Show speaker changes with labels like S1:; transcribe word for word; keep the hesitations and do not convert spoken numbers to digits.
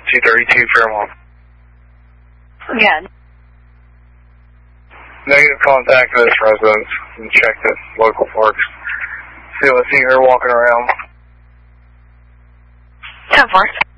S1: two thirty-two Fairmont.
S2: Yeah.
S1: Negative contact with this residence and check the local parks. See, let's see her walking around.
S2: ten four.